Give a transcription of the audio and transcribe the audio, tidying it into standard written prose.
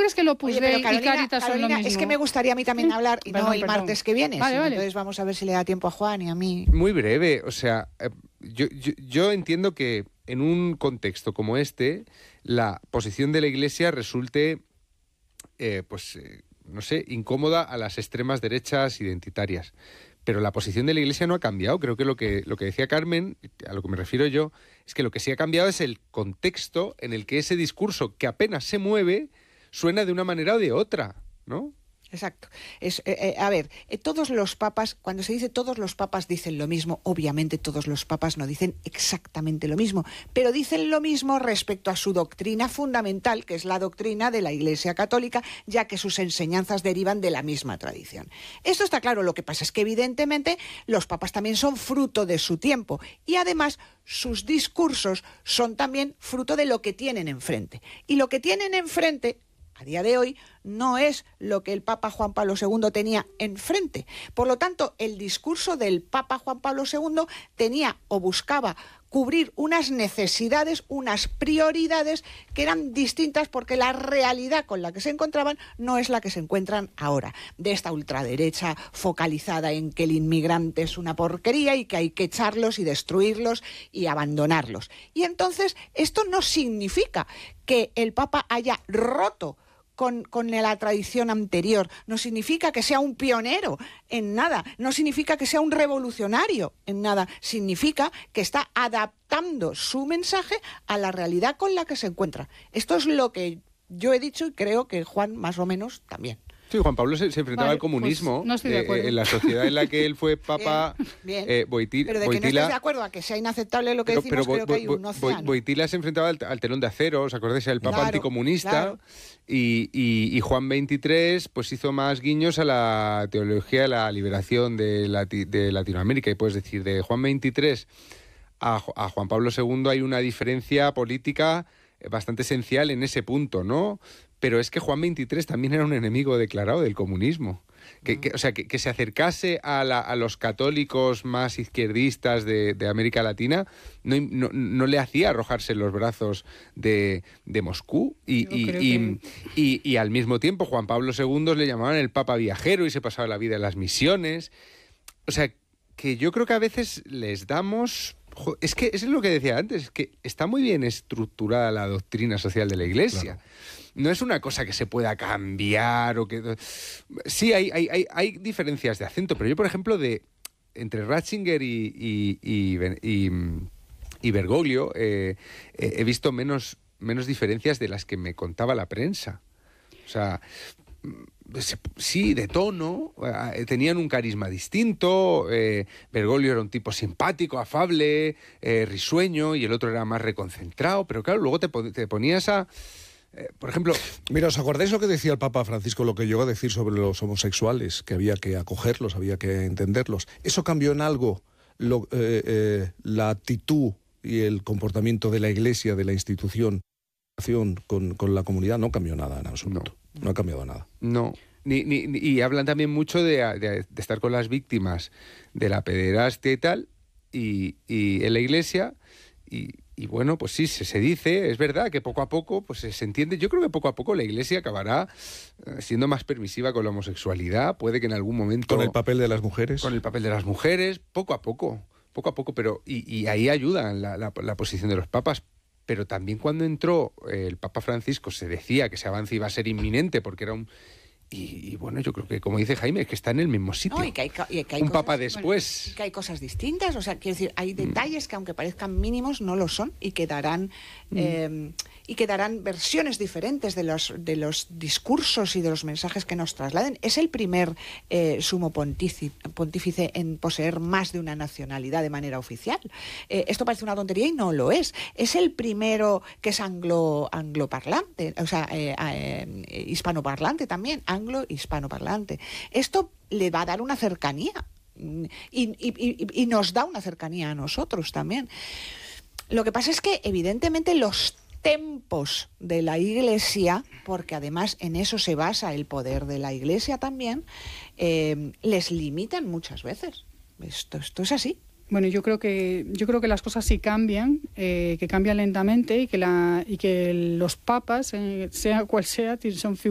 crees que el Opus Oye, Dei pero y Cáritas son lo mismo? Es que me gustaría a mí también hablar, y no el martes que viene. Vale. Entonces vamos a ver si le da tiempo a Juan y a mí. Muy breve, o sea, yo entiendo que en un contexto como este, la posición de la Iglesia resulte, no sé, incómoda a las extremas derechas identitarias. Pero la posición de la Iglesia no ha cambiado. Creo que lo que decía Carmen, a lo que me refiero yo, es que lo que sí ha cambiado es el contexto en el que ese discurso, que apenas se mueve, suena de una manera o de otra, ¿no? Exacto. Todos los papas, cuando se dice todos los papas dicen lo mismo, obviamente todos los papas no dicen exactamente lo mismo, pero dicen lo mismo respecto a su doctrina fundamental, que es la doctrina de la Iglesia Católica, ya que sus enseñanzas derivan de la misma tradición. Esto está claro, lo que pasa es que evidentemente los papas también son fruto de su tiempo y además sus discursos son también fruto de lo que tienen enfrente. Y lo que tienen enfrente a día de hoy no es lo que el Papa Juan Pablo II tenía enfrente. Por lo tanto, el discurso del Papa Juan Pablo II tenía o buscaba cubrir unas necesidades, unas prioridades que eran distintas porque la realidad con la que se encontraban no es la que se encuentran ahora. De esta ultraderecha focalizada en que el inmigrante es una porquería y que hay que echarlos y destruirlos y abandonarlos. Y entonces esto no significa que el Papa haya roto con la tradición anterior, no significa que sea un pionero en nada, no significa que sea un revolucionario en nada, significa que está adaptando su mensaje a la realidad con la que se encuentra. Esto es lo que yo he dicho y creo que Juan más o menos también. Sí, Juan Pablo se enfrentaba al comunismo, pues no estoy de acuerdo. En la sociedad en la que él fue papa. Bien. Boitila, pero de que no estés de acuerdo a que sea inaceptable lo que decimos, creo que hay un océano. Boitila se enfrentaba al telón de acero, ¿os acordáis? El papa anticomunista. Claro. Y Juan XXIII pues hizo más guiños a la teología de la liberación de Latinoamérica. Y puedes decir, de Juan XXIII a Juan Pablo II hay una diferencia política bastante esencial en ese punto, ¿no? Pero es que Juan XXIII también era un enemigo declarado del comunismo. Que se acercase a los católicos más izquierdistas de América Latina no le hacía arrojarse en los brazos de Moscú. Y al mismo tiempo Juan Pablo II le llamaban el Papa viajero y se pasaba la vida en las misiones. O sea, que yo creo que a veces les damos... Es que eso es lo que decía antes, es que está muy bien estructurada la doctrina social de la Iglesia. Claro. No es una cosa que se pueda cambiar o que... Sí, hay diferencias de acento, pero yo, por ejemplo, entre Ratzinger y Bergoglio he visto menos diferencias de las que me contaba la prensa. O sea... Sí, de tono, tenían un carisma distinto, Bergoglio era un tipo simpático, afable, risueño, y el otro era más reconcentrado, pero claro, luego te ponías a... por ejemplo... Mira, ¿os acordáis lo que decía el Papa Francisco, lo que llegó a decir sobre los homosexuales? Que había que acogerlos, había que entenderlos. ¿Eso cambió en algo la actitud y el comportamiento de la Iglesia, de la institución, con la comunidad? No cambió nada en absoluto. No ha cambiado nada. No. Y hablan también mucho de estar con las víctimas de la pederastia y tal, y en la Iglesia, y bueno, pues sí, se dice, es verdad que poco a poco pues se entiende. Yo creo que poco a poco la Iglesia acabará siendo más permisiva con la homosexualidad, puede que en algún momento... ¿Con el papel de las mujeres? Con el papel de las mujeres, poco a poco, pero y ahí ayuda la posición de los papas. Pero también cuando entró el Papa Francisco se decía que ese avance iba a ser inminente porque era un... Y bueno, yo creo que, como dice Jaime, es que está en el mismo sitio. No, y que hay un cosas, papa después. Bueno, y que hay cosas distintas. O sea, quiero decir, hay detalles que aunque parezcan mínimos, no lo son y que darán versiones diferentes de los discursos y de los mensajes que nos trasladen. Es el primer sumo pontífice en poseer más de una nacionalidad de manera oficial. Esto parece una tontería y no lo es. Es el primero que es angloparlante, o sea, hispanoparlante también, anglo-hispanoparlante. Esto le va a dar una cercanía y nos da una cercanía a nosotros también. Lo que pasa es que evidentemente los tempos de la Iglesia, porque además en eso se basa el poder de la Iglesia también, les limitan muchas veces. Esto es así. Bueno, yo creo que las cosas sí cambian, que cambian lentamente y que los papas, sea cual sea, son figuras